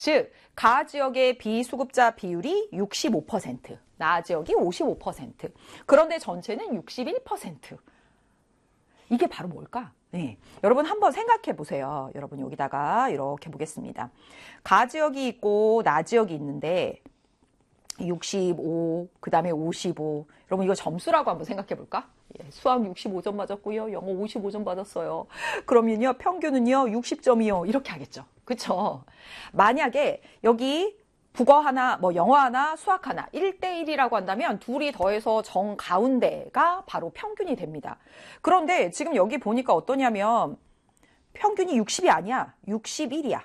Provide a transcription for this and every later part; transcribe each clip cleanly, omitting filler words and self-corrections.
즉, 가 지역의 비수급자 비율이 65%, 나 지역이 55%, 그런데 전체는 61%. 이게 바로 뭘까? 네. 여러분 한번 생각해 보세요. 여러분 여기다가 이렇게 보겠습니다. 가 지역이 있고 나 지역이 있는데 65, 그 다음에 55. 여러분 이거 점수라고 한번 생각해 볼까? 예, 수학 65점 맞았고요. 영어 55점 받았어요. 그러면요, 평균은요, 60점이요. 이렇게 하겠죠. 그쵸? 만약에 여기 국어 하나, 뭐 영어 하나, 수학 하나, 1대1이라고 한다면 둘이 더해서 정 가운데가 바로 평균이 됩니다. 그런데 지금 여기 보니까 어떠냐면 평균이 60이 아니야. 61이야.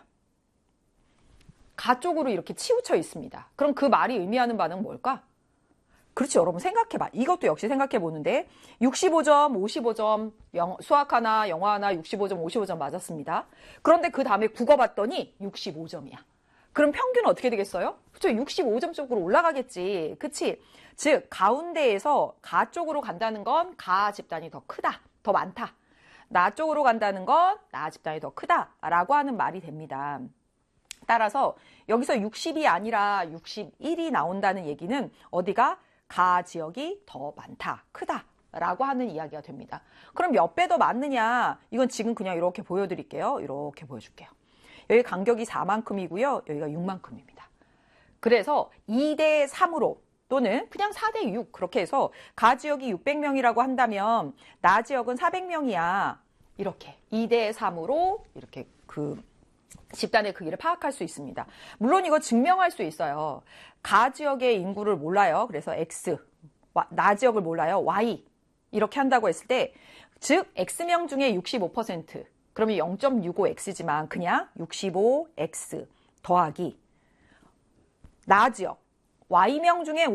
가 쪽으로 이렇게 치우쳐 있습니다. 그럼 그 말이 의미하는 바는 뭘까? 그렇죠. 여러분 생각해봐. 이것도 역시 생각해보는데 65점, 55점, 수학 하나, 영어 하나 65점, 55점 맞았습니다. 그런데 그 다음에 국어 봤더니 65점이야. 그럼 평균은 어떻게 되겠어요? 그렇죠. 65점 쪽으로 올라가겠지. 그치? 즉 가운데에서 가 쪽으로 간다는 건 가 집단이 더 크다, 더 많다. 나 쪽으로 간다는 건 나 집단이 더 크다라고 하는 말이 됩니다. 따라서 여기서 60이 아니라 61이 나온다는 얘기는 어디가? 가 지역이 더 많다, 크다 라고 하는 이야기가 됩니다. 그럼 몇 배 더 많느냐? 이건 지금 그냥 이렇게 보여드릴게요. 이렇게 보여줄게요. 여기 간격이 4만큼이고요. 여기가 6만큼입니다. 그래서 2대 3으로 또는 그냥 4대 6 그렇게 해서 가 지역이 600명이라고 한다면 나 지역은 400명이야. 이렇게 2대 3으로 이렇게 그 집단의 크기를 파악할 수 있습니다. 물론 이거 증명할 수 있어요. 가 지역의 인구를 몰라요. 그래서 X, 나 지역을 몰라요. Y 이렇게 한다고 했을 때 즉 X명 중에 65% 그러면 0.65X지만 그냥 65X 더하기 나 지역 Y명 중에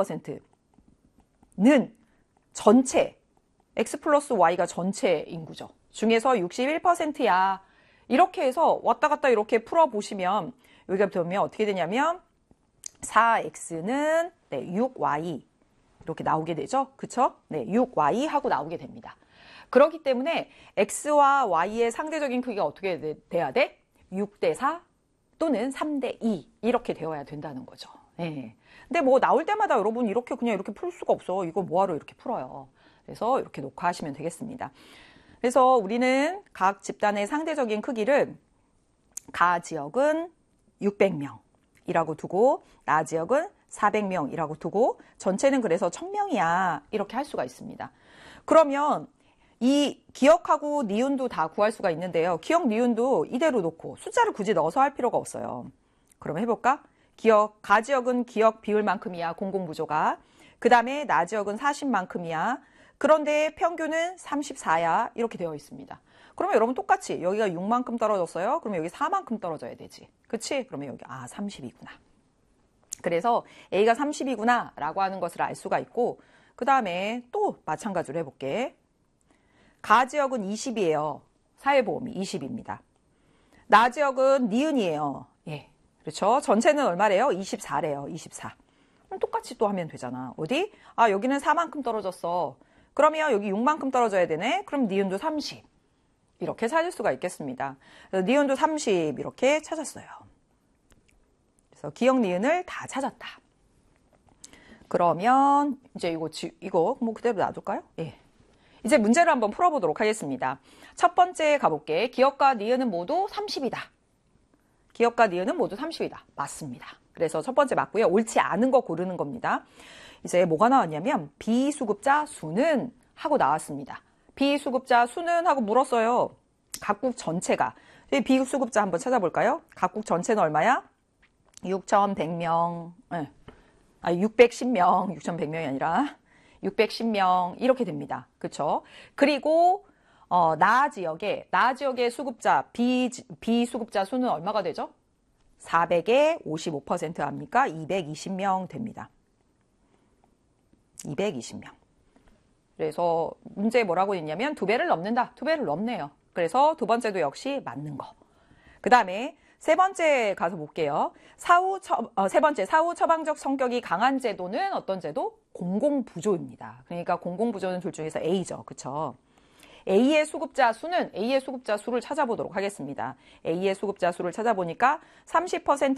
55%는 전체 X 플러스 Y가 전체 인구죠. 중에서 61%야. 이렇게 해서 왔다 갔다 이렇게 풀어보시면 여기가 보면 어떻게 되냐면 4x는 6y 이렇게 나오게 되죠. 그쵸? 네, 6y 하고 나오게 됩니다. 그렇기 때문에 x와 y의 상대적인 크기가 어떻게 돼야 돼? 6대 4 또는 3대 2 이렇게 되어야 된다는 거죠. 네. 근데 뭐 나올 때마다 여러분 이렇게 그냥 이렇게 풀 수가 없어. 이거 뭐하러 이렇게 풀어요. 그래서 이렇게 녹화하시면 되겠습니다. 그래서 우리는 각 집단의 상대적인 크기를 가 지역은 600명이라고 두고 나 지역은 400명이라고 두고 전체는 그래서 1000명이야 이렇게 할 수가 있습니다. 그러면 이 기억하고 니은도 다 구할 수가 있는데요. 기억, 니은도 이대로 놓고 숫자를 굳이 넣어서 할 필요가 없어요. 그럼 해볼까? 기억, 가 지역은 기억 비율만큼이야 공공부조가. 그 다음에 나 지역은 40만큼이야. 그런데 평균은 34야 이렇게 되어 있습니다. 그러면 여러분 똑같이 여기가 6만큼 떨어졌어요. 그러면 여기 4만큼 떨어져야 되지. 그치? 그러면 여기 30이구나. 그래서 A가 30이구나 라고 하는 것을 알 수가 있고 그 다음에 또 마찬가지로 해볼게. 가 지역은 20이에요. 사회보험이 20입니다. 나 지역은 니은이에요. 예, 그렇죠. 전체는 얼마래요? 24래요. 24. 그럼 똑같이 또 하면 되잖아. 어디? 여기는 4만큼 떨어졌어. 그러면 여기 6만큼 떨어져야 되네. 그럼 니은도 30. 이렇게 찾을 수가 있겠습니다. 그래서 니은도 30 이렇게 찾았어요. 그래서 기억 니은을 다 찾았다. 그러면 이제 이거 뭐 그대로 놔둘까요? 예. 이제 문제를 한번 풀어보도록 하겠습니다. 첫 번째 가볼게. 기억과 니은은 모두 30이다. 기억과 니은은 모두 30이다. 맞습니다. 그래서 첫 번째 맞고요. 옳지 않은 거 고르는 겁니다. 이제 뭐가 나왔냐면 비수급자 수는 하고 나왔습니다. 비수급자 수는 하고 물었어요. 각국 전체가. 비수급자 한번 찾아볼까요? 각국 전체는 얼마야? 6,100명. 네. 610명. 6,100명이 아니라 610명 이렇게 됩니다. 그렇죠? 그리고 나 지역의 수급자 비수급자 수는 얼마가 되죠? 400에 55% 합니까? 220명 됩니다. 220명. 그래서 문제에 뭐라고 했냐면 2배를 넘는다. 2배를 넘네요. 그래서 두 번째도 역시 맞는 거. 그 다음에 세 번째 가서 볼게요. 세 번째 사후 처방적 성격이 강한 제도는 어떤 제도? 공공부조입니다. 그러니까 공공부조는 둘 중에서 A죠. 그쵸? A의 수급자 수는 A의 수급자 수를 찾아보도록 하겠습니다. A의 수급자 수를 찾아보니까 30%